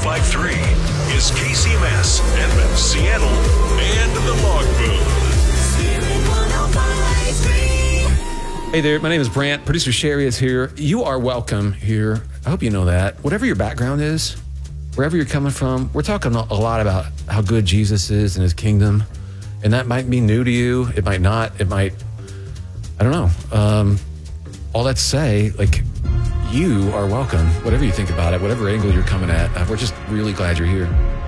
1053 is KCMS, Edmond, Seattle, and the Log Boom. Hey there, my name is Brant. Producer Sherry is here. You are welcome here. I hope you know that. Whatever your background is, wherever you're coming from, we're talking a lot about how good Jesus is and his kingdom. And that might be new to you. It might not. It might, I don't know. All that to say, like, you are welcome. Whatever you think about it, whatever angle you're coming at, we're just really glad you're here.